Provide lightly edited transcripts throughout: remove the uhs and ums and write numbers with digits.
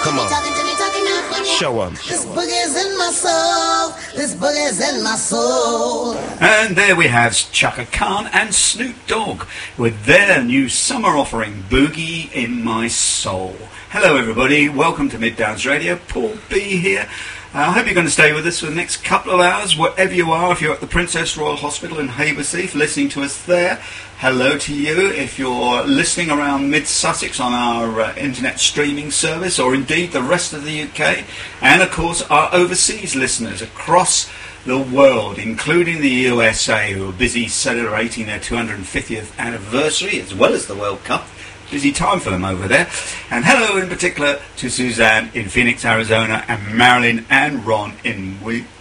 Come on. Show 'em. This boogie's in my soul. This boogie's in my soul. And there we have Chaka Khan and Snoop Dogg with their new summer offering, Boogie in My Soul. Hello everybody, welcome to Mid-Downs Radio. Paul B here. I hope you're going to stay with us for the next couple of hours, wherever you are. If you're at the Princess Royal Hospital in Haverseath, listening to us there, hello to you. If you're listening around mid-Sussex on our internet streaming service, or indeed the rest of the UK, and of course our overseas listeners across the world, including the USA, who are busy celebrating their 250th anniversary, as well as the World Cup. Busy time for them over there. And hello in particular to Suzanne in Phoenix, Arizona, and Marilyn and Ron in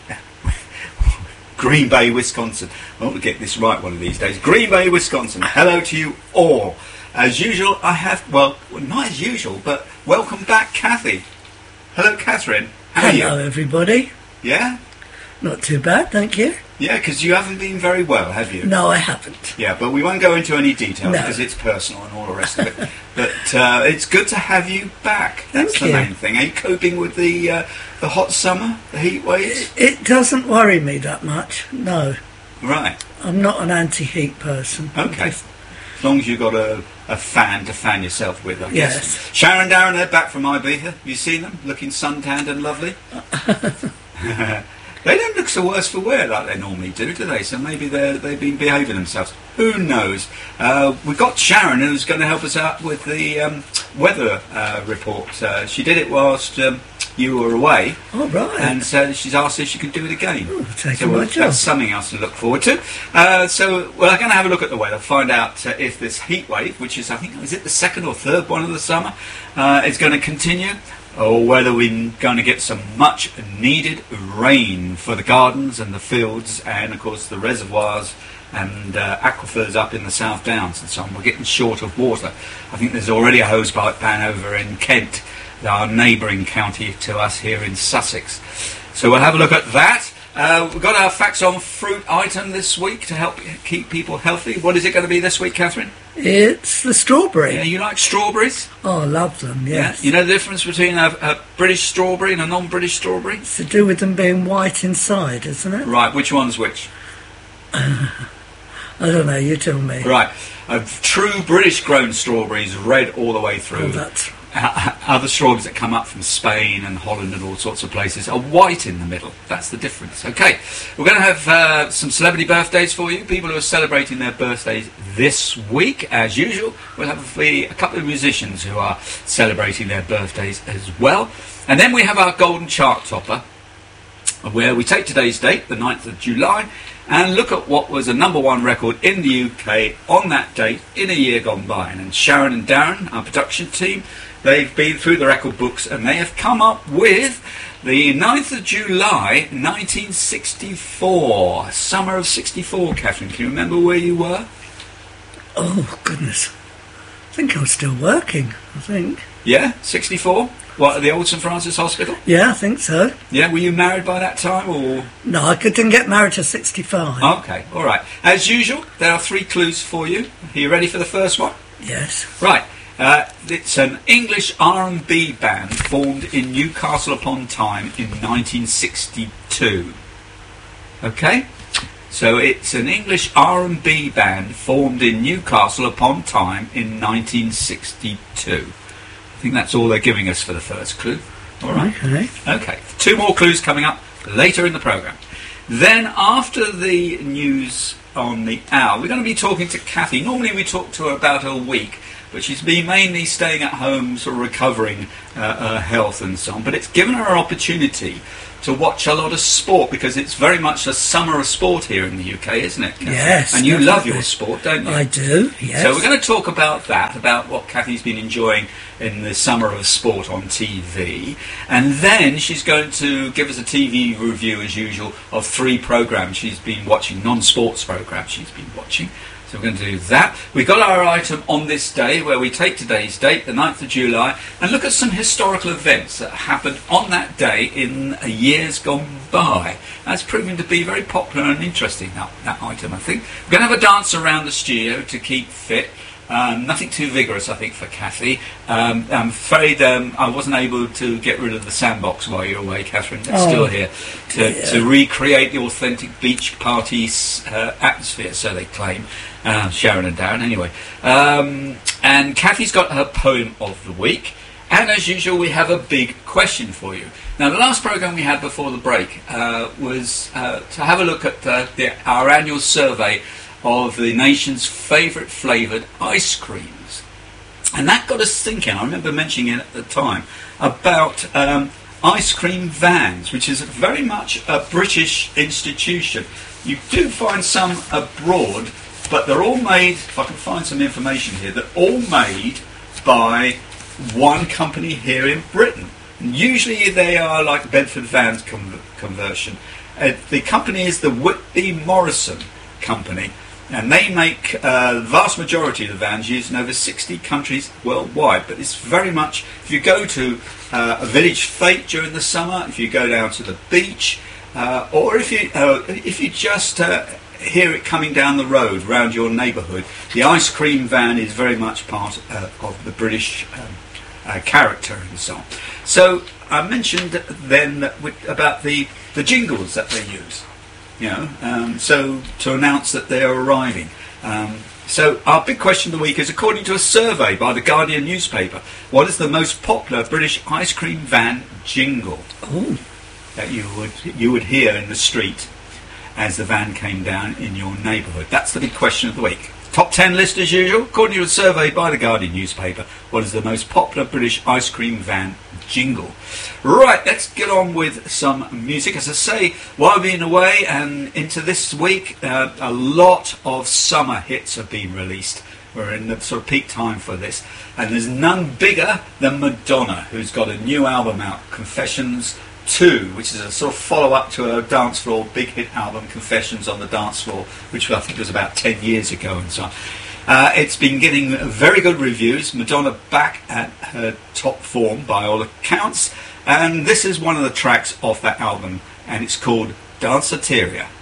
Green Bay, Wisconsin. I want to get this right one of these days. Green Bay, Wisconsin. Hello to you all. As usual, I have, well, not as usual, but welcome back, Kathy. Hello, Catherine. How are you? Hello, everybody. Yeah? Not too bad, thank you. Yeah, because you haven't been very well, have you? No, I haven't. Yeah, but we won't go into any detail No. because it's personal and all the rest of it. But it's good to have you back. That's Thank the you. main thing. Are you coping with the hot summer, the heat waves? It doesn't worry me that much, no. Right. I'm not an anti-heat person. Okay. As long as you've got a fan to fan yourself with, I guess. Yes. Sharon and Darren, they're back from Ibiza. Have you seen them? Looking suntanned and lovely? They don't look so worse for wear like they normally do they? So maybe they've been behaving themselves. Who knows? We've got Sharon, who's going to help us out with the weather report. She did it whilst you were away. Oh, right. And so she's asked if she can do it again. Oh, taking my job. That's something else to look forward to. So we're going to have a look at the weather, find out if this heat wave, which is, I think, is it the second or third one of the summer, is going to continue, or whether we're going to get some much needed rain for the gardens and the fields and, of course, the reservoirs and aquifers up in the South Downs and so on. We're getting short of water. I think there's already a hosepipe ban over in Kent, our neighbouring county to us here in Sussex. So we'll have a look at that. We've got our Facts on Fruit item this week to help keep people healthy. What is it going to be this week, Catherine? It's the strawberry. Yeah, you like strawberries? Oh, I love them, yes. Yeah. You know the difference between a British strawberry and a non-British strawberry? It's to do with them being white inside, isn't it? Right, which one's which? I don't know, you tell me. Right, a true British grown strawberry is red all the way through. Oh, that's... Other strawberries that come up from Spain and Holland and all sorts of places are white in the middle. That's the difference. Okay, we're going to have some celebrity birthdays for you, people who are celebrating their birthdays this week. As usual, we'll have a couple of musicians who are celebrating their birthdays as well. And then we have our golden chart topper, where we take today's date, the 9th of July, and look at what was a #1 record in the UK on that date in a year gone by. And Sharon and Darren, our production team, they've been through the record books and they have come up with the 9th of July 1964, summer of 64. Catherine, can you remember where you were? Oh, goodness. I think I was still working, I think. Yeah, 64? What, at the old St Francis Hospital? Yeah, I think so. Yeah, were you married by that time or...? No, I didn't get married till 65. Okay, all right. As usual, there are 3 clues for you. Are you ready for the first one? Yes. Right. It's an English R&B band formed in Newcastle upon Tyne in 1962. Okay? So it's an English R&B band formed in Newcastle upon Tyne in 1962. I think that's all they're giving us for the first clue. All right. Okay. 2 more clues coming up later in the programme. Then after the news on the hour, we're going to be talking to Kathy. Normally we talk to her about a week, but she's been mainly staying at home, sort of recovering her health and so on. But it's given her an opportunity to watch a lot of sport, because it's very much a summer of sport here in the UK, isn't it, Kathy? Yes. And you definitely. love your sport, don't you? I do, yes. So we're going to talk about that, about what Kathy's been enjoying in the summer of sport on TV. And then she's going to give us a TV review, as usual, of 3 programmes she's been watching, non-sports programmes she's been watching. So we're going to do that. We've got our item on this day, where we take today's date, the 9th of July, and look at some historical events that happened on that day in years gone by. That's proving to be very popular and interesting, that item, I think. We're going to have a dance around the studio to keep fit. Nothing too vigorous, I think, for Kathy. I'm afraid I wasn't able to get rid of the sandbox while you were away, Catherine. It's still here to recreate the authentic beach party atmosphere, so they claim. Sharon and Darren, anyway. And Kathy's got her poem of the week. And as usual, we have a big question for you. Now, the last programme we had before the break was to have a look at our annual survey of the nation's favourite flavoured ice creams. And that got us thinking, I remember mentioning it at the time, about ice cream vans, which is very much a British institution. You do find some abroad, but they're all made, if I can find some information here, they're all made by one company here in Britain. And usually they are like Bedford Vans conversion. The company is the Whitby Morrison Company, and they make the vast majority of the vans used in over 60 countries worldwide. But it's very much, if you go to a village fete during the summer, if you go down to the beach, or if you just hear it coming down the road round your neighbourhood, the ice cream van is very much part of the British character and so on. So I mentioned then about the jingles that they use, so to announce that they are arriving. So our big question of the week is, according to a survey by the Guardian newspaper, what is the most popular British ice cream van jingle that you would hear in the street as the van came down in your neighbourhood? That's the big question of the week. Top 10 list as usual. According to a survey by the Guardian newspaper, what is the most popular British ice cream van jingle? Right, let's get on with some music. As I say, while I've been away and into this week, a lot of summer hits have been released. We're in the sort of peak time for this. And there's none bigger than Madonna, who's got a new album out, Confessions 2, which is a sort of follow-up to her dance floor big hit album Confessions on the Dance Floor, which I think was about 10 years ago and so on. It's been getting very good reviews. Madonna back at her top form by all accounts, and this is one of the tracks off that album, and it's called Danceteria.